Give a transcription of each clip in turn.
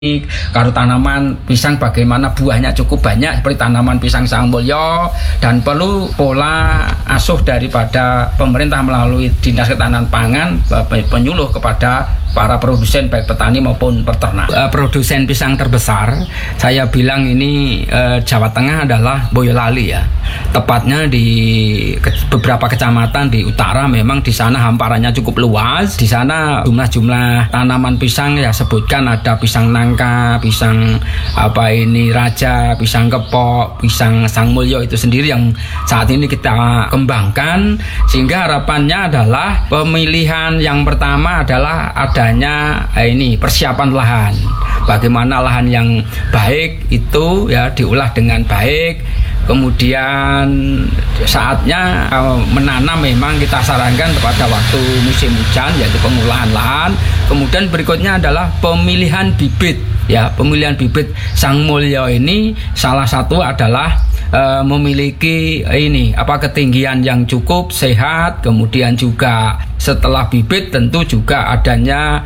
Karo tanaman pisang bagaimana buahnya cukup banyak seperti tanaman pisang Sang Mulya, dan perlu pola asuh daripada pemerintah melalui Dinas Ketahanan Pangan penyuluh kepada para produsen baik petani maupun peternak. Produsen pisang terbesar saya bilang ini Jawa Tengah adalah Boyolali ya. Tepatnya di beberapa kecamatan di utara, memang di sana hamparannya cukup luas. Di sana jumlah tanaman pisang ya sebutkan ada pisang nangka, pisang raja, pisang kepok, pisang Sang Mulya itu sendiri yang saat ini kita kembangkan, sehingga harapannya adalah pemilihan yang pertama adalah adanya persiapan lahan. Bagaimana lahan yang baik itu ya diolah dengan baik. Kemudian saatnya menanam memang kita sarankan pada waktu musim hujan, yaitu pengolahan lahan. Kemudian berikutnya adalah pemilihan bibit ya. Pemilihan bibit Sang Mulya ini salah satu adalah memiliki ketinggian yang cukup sehat. Kemudian juga setelah bibit tentu juga adanya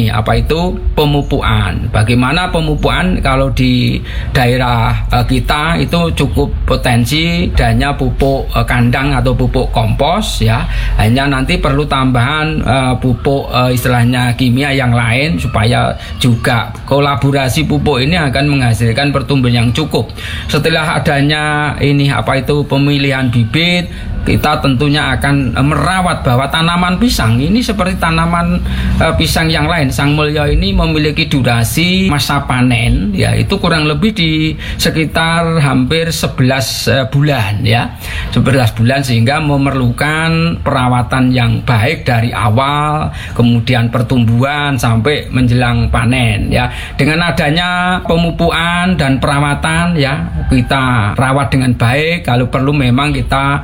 pemupukan. Bagaimana pemupukan? Kalau di daerah kita itu cukup potensi adanya pupuk kandang atau pupuk kompos ya. Hanya nanti perlu tambahan pupuk istilahnya kimia yang lain, supaya juga kolaborasi pupuk ini akan menghasilkan pertumbuhan yang cukup. Setelah adanya pemilihan bibit, kita tentunya akan merawat bahwa tanaman pisang ini seperti tanaman pisang yang lain. Sang Mulya ini memiliki durasi masa panen ya, itu kurang lebih di sekitar hampir 11 bulan ya. 11 bulan, sehingga memerlukan perawatan yang baik dari awal, kemudian pertumbuhan sampai menjelang panen ya. Dengan adanya pemupukan dan perawatan ya, kita rawat dengan baik. Kalau perlu memang kita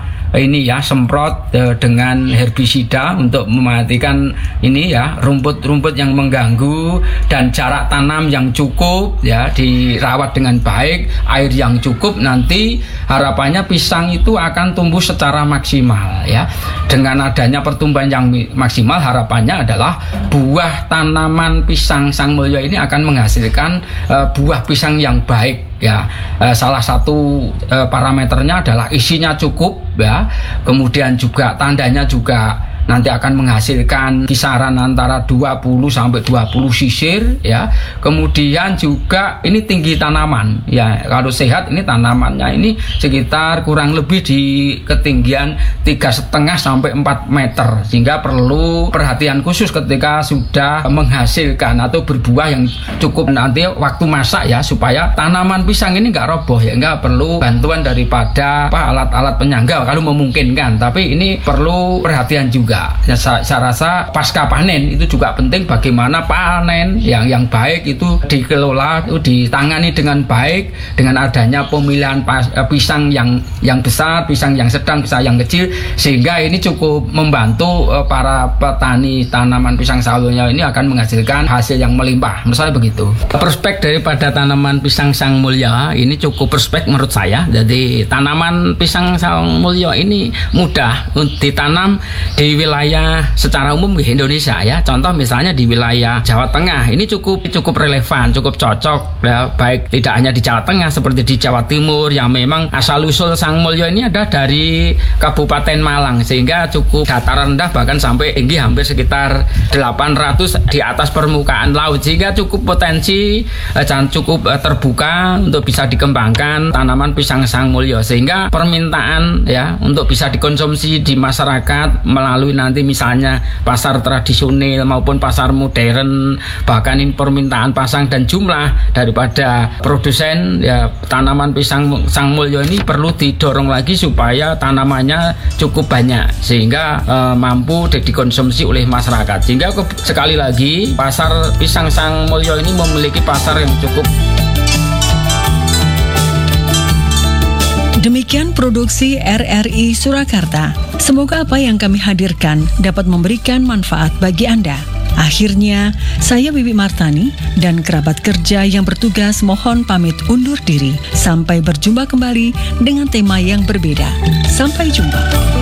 semprot dengan herbisida untuk mematikan rumput-rumput yang mengganggu, dan jarak tanam yang cukup ya, dirawat dengan baik, air yang cukup. Nanti harapannya pisang itu akan tumbuh secara maksimal ya. Dengan adanya pertumbuhan yang maksimal, harapannya adalah buah tanaman pisang Sang Mulya ini akan menghasilkan buah pisang yang baik ya. Salah satu parameternya adalah isinya cukup ya. Kemudian juga tandanya juga nanti akan menghasilkan kisaran antara 20 sampai 20 sisir ya. Kemudian juga ini tinggi tanaman ya. Kalau sehat ini tanamannya ini sekitar kurang lebih di ketinggian 3,5 sampai 4 meter, sehingga perlu perhatian khusus ketika sudah menghasilkan atau berbuah yang cukup nanti waktu masak ya, supaya tanaman pisang ini nggak roboh ya. Nggak perlu bantuan daripada alat-alat penyangga kalau memungkinkan, tapi ini perlu perhatian juga. Ya, saya rasa pasca panen itu juga penting, bagaimana panen yang baik itu dikelola, itu ditangani dengan baik, dengan adanya pemilihan pisang yang besar, pisang yang sedang, pisang yang kecil, sehingga ini cukup membantu para petani tanaman pisang Sang Mulya ini akan menghasilkan hasil yang melimpah. Menurut saya begitu. Prospek daripada tanaman pisang Sang Mulya ini cukup prospek menurut saya. Jadi tanaman pisang Sang Mulya ini mudah ditanam di wilayah secara umum di Indonesia ya. Contoh misalnya di wilayah Jawa Tengah ini cukup relevan, cukup cocok ya, baik tidak hanya di Jawa Tengah, seperti di Jawa Timur yang memang asal usul Sang Mulya ini ada dari Kabupaten Malang, sehingga cukup dataran rendah, bahkan sampai tinggi hampir sekitar 800 di atas permukaan laut, sehingga cukup potensi dan cukup terbuka untuk bisa dikembangkan tanaman pisang Sang Mulya, sehingga permintaan ya untuk bisa dikonsumsi di masyarakat melalui nanti misalnya pasar tradisional maupun pasar modern, bahkan ini permintaan pasang dan jumlah daripada produsen ya tanaman pisang Sang Mulya ini perlu didorong lagi supaya tanamannya cukup banyak, sehingga mampu dikonsumsi oleh masyarakat. Sehingga sekali lagi pasar pisang Sang Mulya ini memiliki pasar yang cukup. Demikian produksi RRI Surakarta. Semoga apa yang kami hadirkan dapat memberikan manfaat bagi Anda. Akhirnya, saya Bibi Martani dan kerabat kerja yang bertugas mohon pamit undur diri. Sampai berjumpa kembali dengan tema yang berbeda. Sampai jumpa.